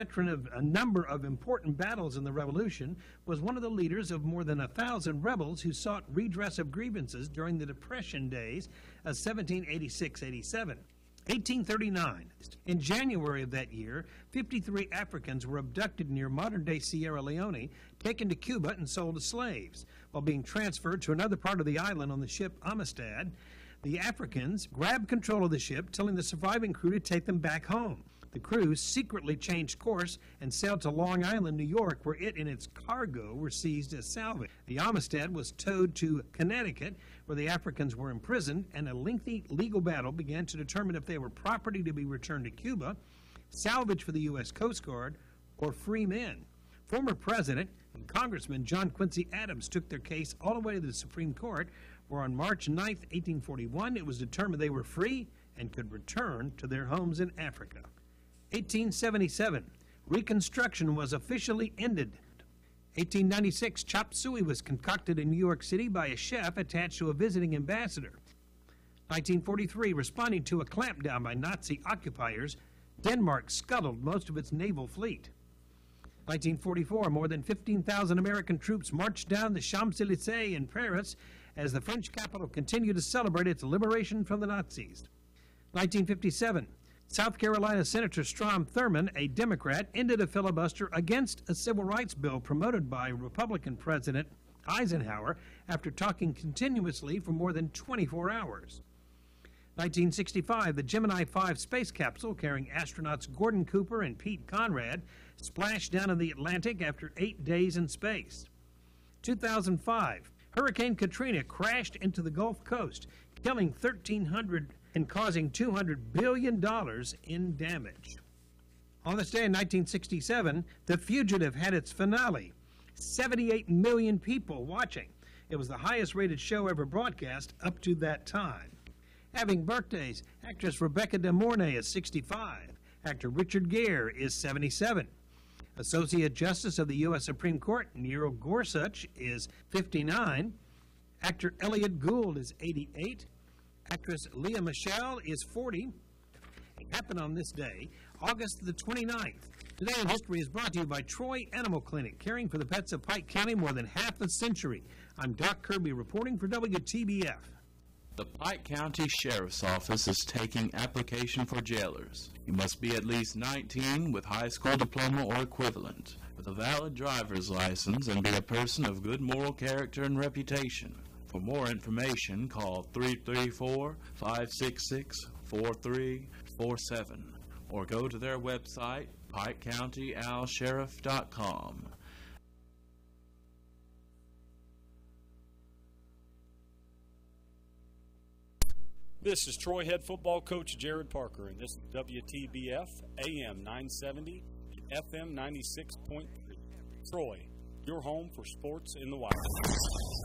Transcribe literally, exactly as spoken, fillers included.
Veteran of a number of important battles in the Revolution, was one of the leaders of more than a thousand rebels who sought redress of grievances during the Depression days of seventeen eighty-six eighty-seven. eighteen thirty-nine. In January of that year, fifty-three Africans were abducted near modern-day Sierra Leone, taken to Cuba and sold as slaves. While being transferred to another part of the island on the ship Amistad, the Africans grabbed control of the ship, telling the surviving crew to take them back home. The crew secretly changed course and sailed to Long Island, New York, where it and its cargo were seized as salvage. The Amistad was towed to Connecticut, where the Africans were imprisoned, and a lengthy legal battle began to determine if they were property to be returned to Cuba, salvage for the U S Coast Guard, or free men. Former President and Congressman John Quincy Adams took their case all the way to the Supreme Court, where on March ninth, eighteen forty-one, it was determined they were free and could return to their homes in Africa. eighteen seventy-seven, Reconstruction was officially ended. eighteen ninety-six, chop suey was concocted in New York City by a chef attached to a visiting ambassador. nineteen forty-three, responding to a clampdown by Nazi occupiers, Denmark scuttled most of its naval fleet. nineteen forty-four, more than fifteen thousand American troops marched down the Champs-Élysées in Paris as the French capital continued to celebrate its liberation from the Nazis. nineteen fifty-seven, South Carolina Senator Strom Thurmond, a Democrat, ended a filibuster against a civil rights bill promoted by Republican President Eisenhower after talking continuously for more than twenty-four hours. nineteen sixty-five, the Gemini five space capsule carrying astronauts Gordon Cooper and Pete Conrad splashed down in the Atlantic after eight days in space. two thousand five, Hurricane Katrina crashed into the Gulf Coast, killing thirteen hundred and causing two hundred billion dollars in damage. On this day in nineteen sixty-seven, The Fugitive had its finale. seventy-eight million people watching. It was the highest rated show ever broadcast up to that time. Having birthdays, actress Rebecca De Mornay is sixty-five. Actor Richard Gere is seventy-seven. Associate Justice of the U S Supreme Court Neil Gorsuch is fifty-nine. Actor Elliot Gould is eighty-eight. Actress Leah Michelle is forty. It happened on this day, August the twenty-ninth. Today in History is brought to you by Troy Animal Clinic, caring for the pets of Pike County more than half a century. I'm Doc Kirby reporting for W T B F. The Pike County Sheriff's Office is taking application for jailers. You must be at least nineteen with high school diploma or equivalent, with a valid driver's license, and be a person of good moral character and reputation. For more information, call three three four, five six six, four three four seven or go to their website, pike county al sheriff dot com. This is Troy head football coach Jared Parker, and this is W T B F A M nine seventy and F M ninety-six point three. Troy, your home for sports in the Wire.